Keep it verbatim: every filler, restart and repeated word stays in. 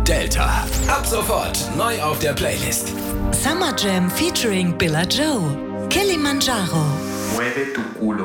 Delta. Ab sofort neu auf der Playlist. Summer Jam featuring Billa Joe. Kilimanjaro. Mueve tu culo.